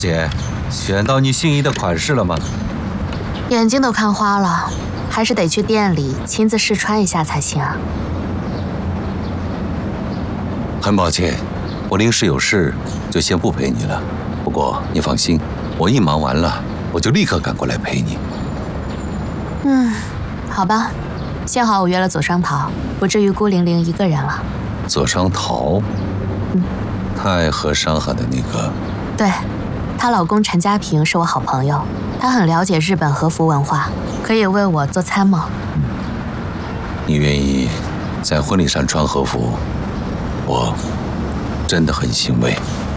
姐，选到你心仪的款式了吗？ 眼睛都看花了，还是得去店里亲自试穿一下才行啊。 很抱歉，我临时有事，就先不陪你了。不过你放心，我一忙完了，我就立刻赶过来陪你。 好吧，幸好我约了左双桃，不至于孤零零一个人了。 左双桃，太和商海的那个。 对。她老公陈家平是我好朋友，他很了解日本和服文化，可以为我做参谋。 你愿意在婚礼上穿和服，我真的很欣慰。